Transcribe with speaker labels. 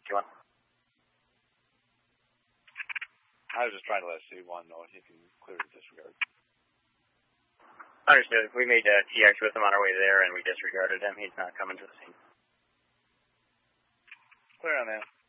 Speaker 1: C1.
Speaker 2: I was just trying to let C1 know he can clear the disregard.
Speaker 1: Understood. We made TX with him on our way there, and we disregarded him. He's not coming to the scene.
Speaker 2: Clear on that.